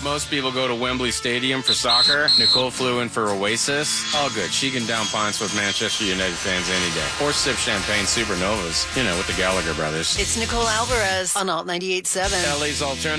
Most people go to Wembley Stadium for soccer. Nicole flew in for Oasis. All good. She can down pints with Manchester United fans any day. Or sip champagne supernovas, with the Gallagher brothers. It's Nicole Alvarez on Alt 98.7. LA's alternative.